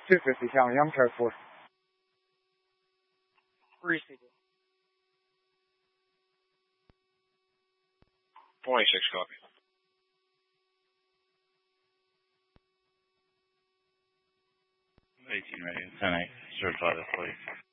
250 County, I'm code 4. Receiving. 26 copy. 18 ready, 10-8, certify the plate.